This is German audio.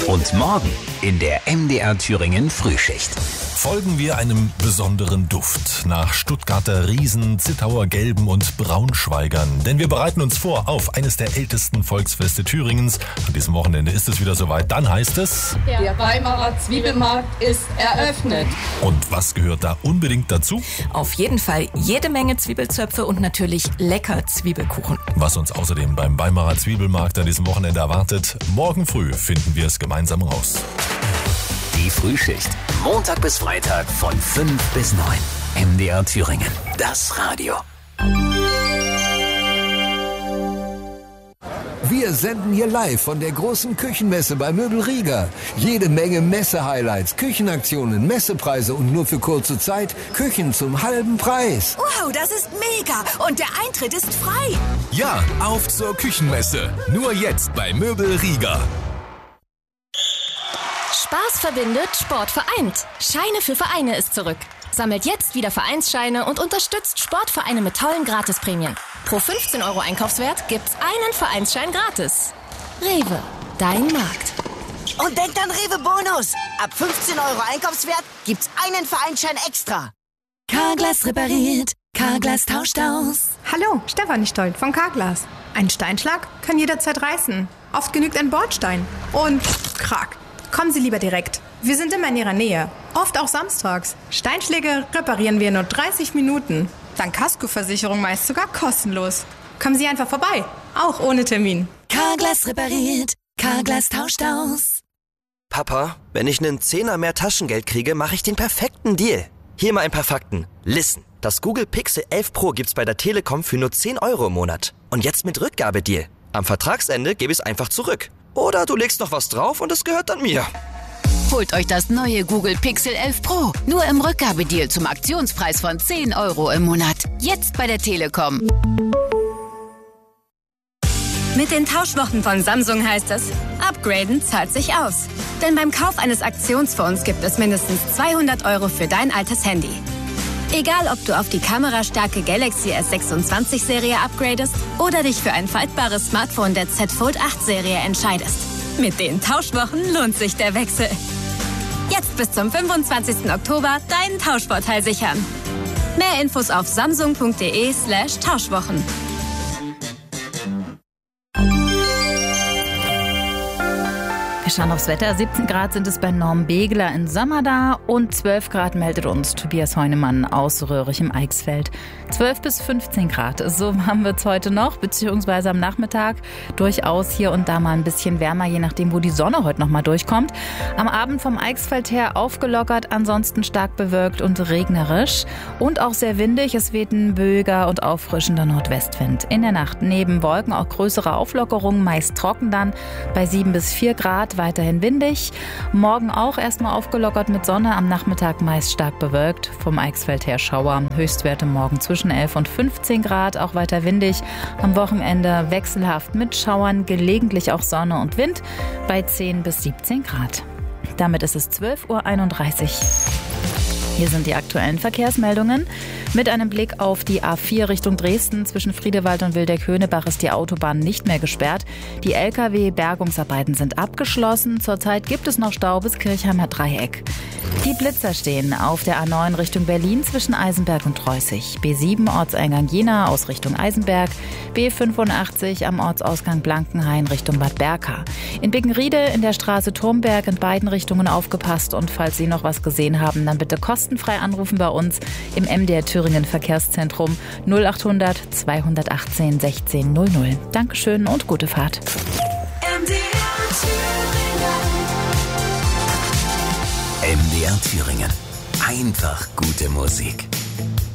Und morgen in der MDR Thüringen Frühschicht. Folgen wir einem besonderen Duft nach Stuttgarter Riesen, Zittauer Gelben und Braunschweigern. Denn wir bereiten uns vor auf eines der ältesten Volksfeste Thüringens. An diesem Wochenende ist es wieder soweit. Dann heißt es: Der Weimarer Zwiebelmarkt ist eröffnet. Und was gehört da unbedingt dazu? Auf jeden Fall jede Menge Zwiebelzöpfe und natürlich lecker Zwiebelkuchen. Was uns außerdem beim Weimarer Zwiebelmarkt an diesem Wochenende erwartet, morgen früh finden wir es gemeinsam raus. Die Frühschicht. Montag bis Freitag von 5 bis 9. MDR Thüringen. Das Radio. Wir senden hier live von der großen Küchenmesse bei Möbel Rieger. Jede Menge Messe-Highlights, Küchenaktionen, Messepreise und nur für kurze Zeit Küchen zum halben Preis. Wow, das ist mega! Und der Eintritt ist frei. Ja, auf zur Küchenmesse. Nur jetzt bei Möbel Rieger. Spaß verbindet, Sport vereint. Scheine für Vereine ist zurück. Sammelt jetzt wieder Vereinsscheine und unterstützt Sportvereine mit tollen Gratisprämien. Pro 15 € Einkaufswert gibt's einen Vereinsschein gratis. Rewe, dein Markt. Und denkt an Rewe Bonus. Ab 15 € Einkaufswert gibt's einen Vereinsschein extra. Carglass repariert, Carglass tauscht aus. Hallo, Stefanie Stolt von Carglass. Ein Steinschlag kann jederzeit reißen. Oft genügt ein Bordstein. Und krack. Kommen Sie lieber direkt. Wir sind immer in Ihrer Nähe. Oft auch samstags. Steinschläge reparieren wir in nur 30 Minuten. Dank Kaskoversicherung meist sogar kostenlos. Kommen Sie einfach vorbei. Auch ohne Termin. Carglass repariert, Carglass tauscht aus. Papa, wenn ich einen Zehner mehr Taschengeld kriege, mache ich den perfekten Deal. Hier mal ein paar Fakten. Listen. Das Google Pixel 11 Pro gibt's bei der Telekom für nur 10 € im Monat. Und jetzt mit Rückgabedeal. Am Vertragsende gebe ich es einfach zurück. Oder du legst noch was drauf und es gehört dann mir. Holt euch das neue Google Pixel 11 Pro. Nur im Rückgabedeal zum Aktionspreis von 10 € im Monat. Jetzt bei der Telekom. Mit den Tauschwochen von Samsung heißt es, upgraden zahlt sich aus. Denn beim Kauf eines Aktionsfonds gibt es mindestens 200 € für dein altes Handy. Egal, ob du auf die kamerastarke Galaxy S26-Serie upgradest oder dich für ein faltbares Smartphone der Z Fold 8-Serie entscheidest. Mit den Tauschwochen lohnt sich der Wechsel. Jetzt bis zum 25. Oktober deinen Tauschvorteil sichern. Mehr Infos auf samsung.de/Tauschwochen. Wir schauen aufs Wetter. 17 Grad sind es bei Norm Begler in Sömmerda und 12 Grad meldet uns Tobias Heunemann aus Röhrig im Eichsfeld. 12 bis 15 Grad, so warm wird es heute noch, beziehungsweise am Nachmittag durchaus hier und da mal ein bisschen wärmer, je nachdem, wo die Sonne heute noch mal durchkommt. Am Abend vom Eichsfeld her aufgelockert, ansonsten stark bewölkt und regnerisch und auch sehr windig. Es weht ein böiger und auffrischender Nordwestwind. In der Nacht neben Wolken auch größere Auflockerungen, meist trocken dann bei 7 bis 4 Grad. Weiterhin windig. Morgen auch erstmal aufgelockert mit Sonne, am Nachmittag meist stark bewölkt. Vom Eichsfeld her Schauer. Höchstwerte morgen zwischen 11 und 15 Grad, auch weiter windig. Am Wochenende wechselhaft mit Schauern, gelegentlich auch Sonne und Wind bei 10 bis 17 Grad. Damit ist es 12:31 Uhr. Hier sind die aktuellen Verkehrsmeldungen. Mit einem Blick auf die A4 Richtung Dresden zwischen Friedewald und Wildeck-Höhnebach ist die Autobahn nicht mehr gesperrt. Die Lkw-Bergungsarbeiten sind abgeschlossen. Zurzeit gibt es noch Stau bis Kirchheimer Dreieck. Die Blitzer stehen auf der A9 Richtung Berlin zwischen Eisenberg und Treußig. B7 Ortseingang Jena aus Richtung Eisenberg. B85 am Ortsausgang Blankenhain Richtung Bad Berka. In Bickenriede in der Straße Turmberg in beiden Richtungen aufgepasst. Und falls Sie noch was gesehen haben, dann bitte kostenfrei anrufen bei uns im MDR Thüringen Verkehrszentrum 0800 218 1600. Dankeschön und gute Fahrt. MDR Thüringen. Einfach gute Musik.